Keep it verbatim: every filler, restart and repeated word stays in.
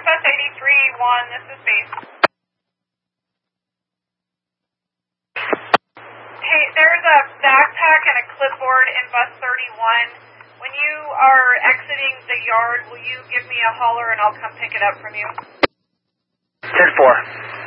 Northwest eighty-three one, this is Base. Hey, there's a backpack and a clipboard in bus thirty-one. When you are exiting the yard, will you give me a holler and I'll come pick it up from you? ten four.